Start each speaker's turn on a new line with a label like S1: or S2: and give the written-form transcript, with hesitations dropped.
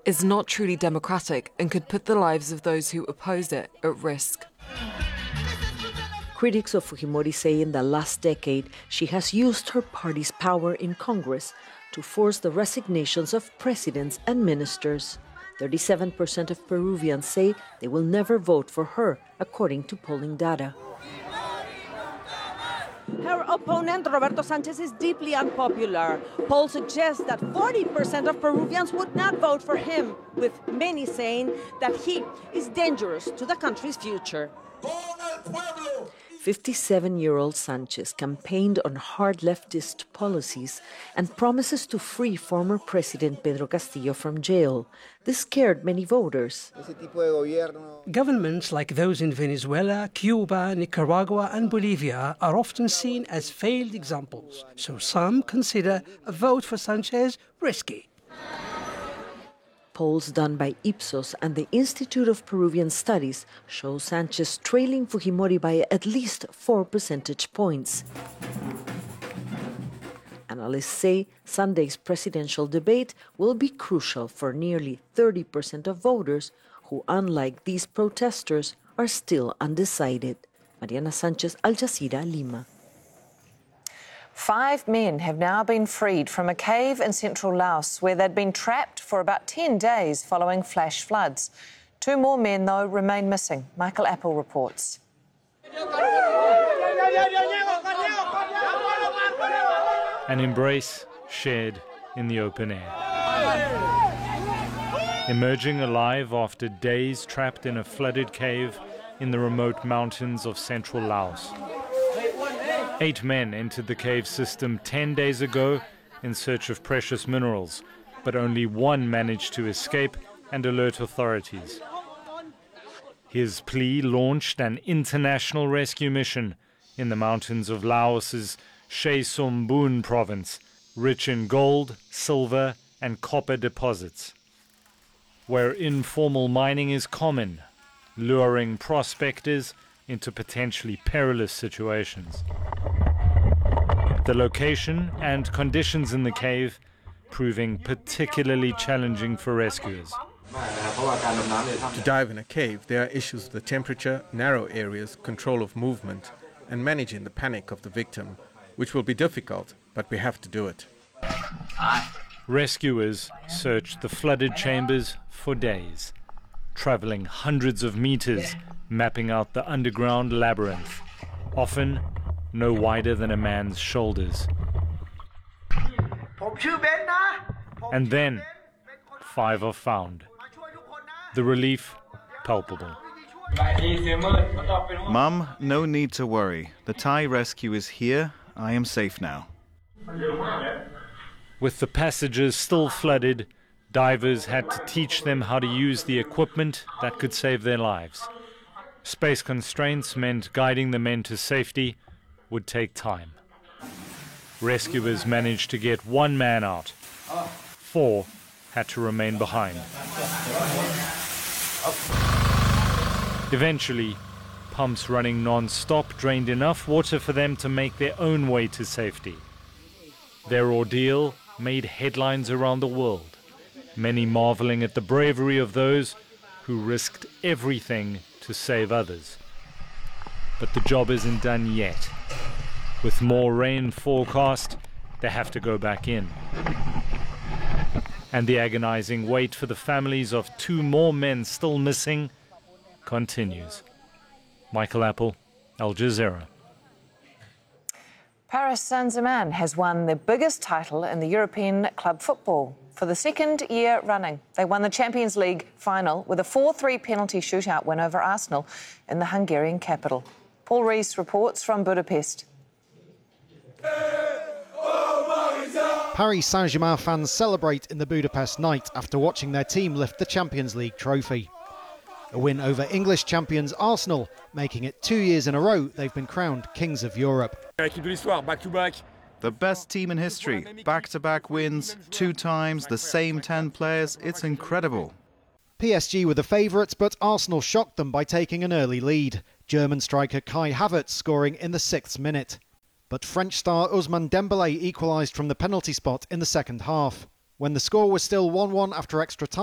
S1: is not truly democratic and could put the lives of those who oppose it at risk.
S2: Critics of Fujimori say in the last decade she has used her party's power in Congress to force the resignations of presidents and ministers. 37% of Peruvians say they will never vote for her, according to polling data.
S3: Her opponent, Roberto Sanchez, is deeply unpopular. Polls suggest that 40% of Peruvians would not vote for him, with many saying that he is dangerous to the country's future.
S2: 57-year-old Sanchez campaigned on hard leftist policies and promises to free former President Pedro Castillo from jail. This scared many voters.
S4: Governments like those in Venezuela, Cuba, Nicaragua and Bolivia are often seen as failed examples, so some consider a vote for Sanchez risky.
S2: Polls done by Ipsos and the Institute of Peruvian Studies show Sanchez trailing Fujimori by at least 4 percentage points. Analysts say Sunday's presidential debate will be crucial for nearly 30% of voters who, unlike these protesters, are still undecided. Mariana Sanchez, Al Jazeera, Lima.
S5: 5 men have now been freed from a cave in central Laos where they'd been trapped for about 10 days following flash floods. 2 more men, though, remain missing. Michael Apple reports.
S6: An embrace shared in the open air. Emerging alive after days trapped in a flooded cave in the remote mountains of central Laos. 8 men entered the cave system 10 days ago in search of precious minerals, but only 1 managed to escape and alert authorities. His plea launched an international rescue mission in the mountains of Laos's Chey Som Boon province, rich in gold, silver and copper deposits, where informal mining is common, luring prospectors into potentially perilous situations. The location and conditions in the cave proving particularly challenging for rescuers.
S7: To dive in a cave, there are issues with the temperature, narrow areas, control of movement, and managing the panic of the victim, which will be difficult, but we have to do it.
S6: Rescuers searched the flooded chambers for days, traveling hundreds of meters, mapping out the underground labyrinth, often no wider than a man's shoulders. And then 5 are found. The relief palpable.
S8: Mum, no need to worry. The Thai rescue is here. I am safe now.
S6: With the passages still flooded, divers had to teach them how to use the equipment that could save their lives. Space constraints meant guiding the men to safety would take time. Rescuers managed to get 1 man out. 4 had to remain behind. Eventually, pumps running non-stop drained enough water for them to make their own way to safety. Their ordeal made headlines around the world, many marveling at the bravery of those who risked everything to save others. But the job isn't done yet. With more rain forecast, they have to go back in. And the agonizing wait for the families of 2 more men still missing continues. Michael Apple, Al Jazeera.
S5: Paris Saint-Germain has won the biggest title in the European club football for the 2nd year running. They won the Champions League final with a 4-3 penalty shootout win over Arsenal in the Hungarian capital. Paul Rees reports from Budapest.
S9: Paris Saint-Germain fans celebrate in the Budapest night after watching their team lift the Champions League trophy. A win over English champions Arsenal, making it 2 years in a row they've been crowned Kings of Europe.
S8: The best team in history, back-to-back wins, 2 times, the same 10 players, it's incredible.
S9: PSG were the favourites, but Arsenal shocked them by taking an early lead. German striker Kai Havertz scoring in the 6th minute. But French star Ousmane Dembélé equalised from the penalty spot in the second half. When the score was still 1-1 after extra time,